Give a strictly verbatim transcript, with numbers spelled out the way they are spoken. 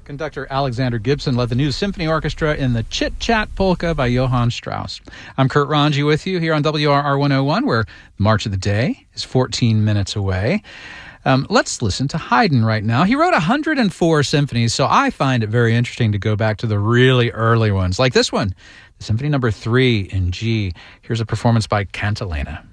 Conductor Alexander Gibson led the New Symphony Orchestra in the Chit Chat Polka by Johann Strauss. I'm Kurt Ranji with you here on W R R one oh one, where the March of the Day is fourteen minutes away. Um, let's listen to Haydn right now. He wrote one hundred four symphonies, so I find it very interesting to go back to the really early ones, like this one, Symphony number three in G. Here's a performance by Cantilena.